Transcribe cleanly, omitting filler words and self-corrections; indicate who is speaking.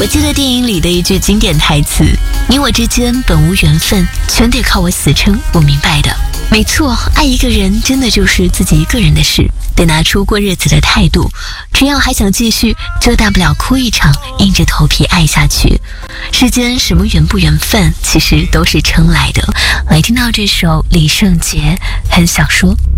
Speaker 1: 我记得电影里的一句经典台词：你我之间本无缘分，全得靠我死撑。我明白的，没错，爱一个人真的就是自己一个人的事，得拿出过日子的态度。只要还想继续，就大不了哭一场，硬着头皮爱下去。世间什么缘不缘分，其实都是撑来的。来听到这首李圣杰，很想说。